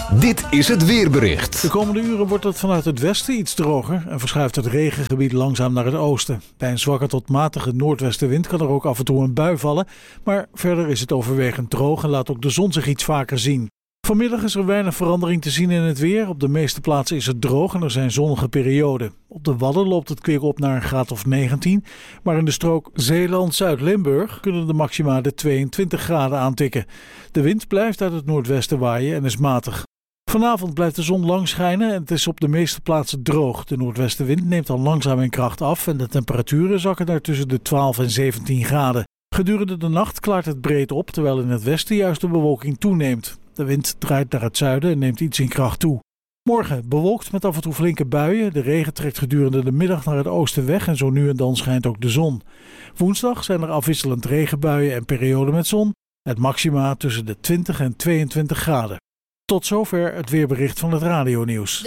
Dit is het weerbericht. De komende uren wordt het vanuit het westen iets droger en verschuift het regengebied langzaam naar het oosten. Bij een zwakke tot matige noordwestenwind kan er ook af en toe een bui vallen, maar verder is het overwegend droog en laat ook de zon zich iets vaker zien. Vanmiddag is er weinig verandering te zien in het weer. Op de meeste plaatsen is het droog en er zijn zonnige perioden. Op de Wadden loopt het kwik op naar een graad of 19, maar in de strook Zeeland-Zuid-Limburg kunnen de maxima de 22 graden aantikken. De wind blijft uit het noordwesten waaien en is matig. Vanavond blijft de zon lang schijnen en het is op de meeste plaatsen droog. De noordwestenwind neemt dan langzaam in kracht af en de temperaturen zakken naar tussen de 12 en 17 graden. Gedurende de nacht klaart het breed op, terwijl in het westen juist de bewolking toeneemt. De wind draait naar het zuiden en neemt iets in kracht toe. Morgen bewolkt met af en toe flinke buien. De regen trekt gedurende de middag naar het oosten weg en zo nu en dan schijnt ook de zon. Woensdag zijn er afwisselend regenbuien en perioden met zon. Het maxima tussen de 20 en 22 graden. Tot zover het weerbericht van het radionieuws.